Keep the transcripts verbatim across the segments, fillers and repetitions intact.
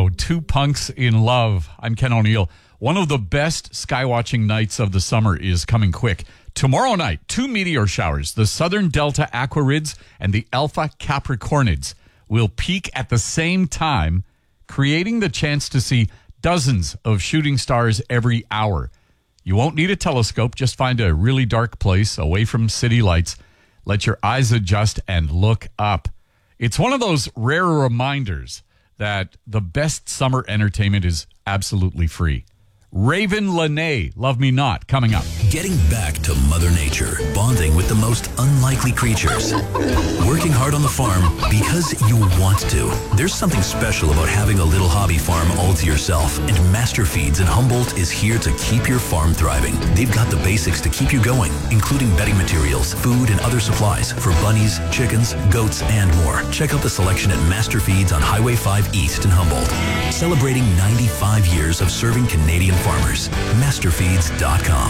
go. Two punks in love. I'm Ken O'Neill. One of the best skywatching nights of the summer is coming quick. Tomorrow night, two meteor showers, the Southern Delta Aquarids and the Alpha Capricornids, will peak at the same time, creating the chance to see dozens of shooting stars every hour. You won't need a telescope. Just find a really dark place away from city lights. Let your eyes adjust and look up. It's one of those rare reminders that the best summer entertainment is absolutely free. Raven Lenae, Love Me Not, coming up. Getting back to Mother Nature, bonding with the most unlikely creatures, working hard on the farm because you want to. There's something special about having a little hobby farm all to yourself, and Master Feeds in Humboldt is here to keep your farm thriving. They've got the basics to keep you going, including bedding materials, food, and other supplies for bunnies, chickens, goats, and more. Check out the selection at Master Feeds on Highway five East in Humboldt. Celebrating ninety-five years of serving Canadian farmers. master feeds dot com.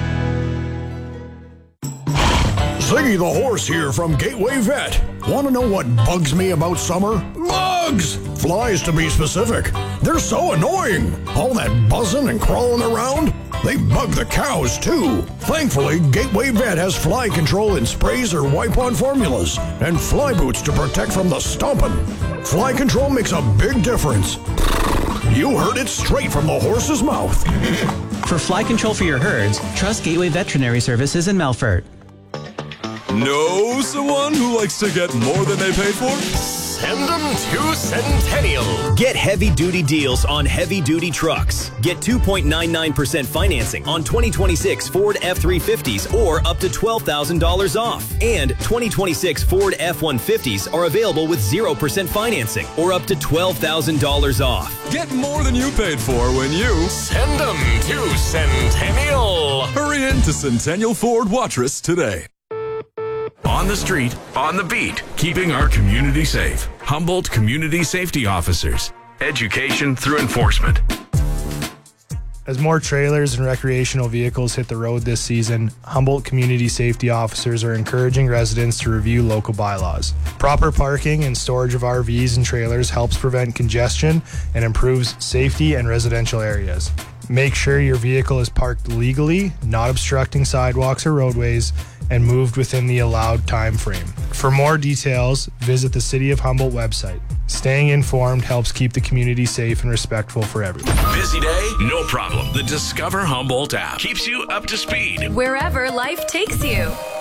Ziggy the Horse here from Gateway Vet. Want to know what bugs me about summer? Bugs! Flies, to be specific. They're so annoying. All that buzzing and crawling around. They bug the cows, too. Thankfully, Gateway Vet has fly control in sprays or wipe-on formulas and fly boots to protect from the stomping. Fly control makes a big difference. You heard it straight from the horse's mouth. For fly control for your herds, trust Gateway Veterinary Services in Melfort. Know someone who likes to get more than they paid for? Send them to Centennial. Get heavy-duty deals on heavy-duty trucks. Get two point nine nine percent financing on twenty twenty-six Ford F three fifties or up to twelve thousand dollars off. And twenty twenty-six Ford F one fifties are available with zero percent financing or up to twelve thousand dollars off. Get more than you paid for when you send them to Centennial. Hurry into Centennial Ford Watrous today. On the street, on the beat, keeping our community safe. Humboldt Community Safety Officers. Education through enforcement. As more trailers and recreational vehicles hit the road this season, Humboldt Community Safety Officers are encouraging residents to review local bylaws. Proper parking and storage of R Vs and trailers helps prevent congestion and improves safety in residential areas. Make sure your vehicle is parked legally, not obstructing sidewalks or roadways, and moved within the allowed time frame. For more details, visit the City of Humboldt website. Staying informed helps keep the community safe and respectful for everyone. Busy day? No problem. The Discover Humboldt app keeps you up to speed wherever life takes you.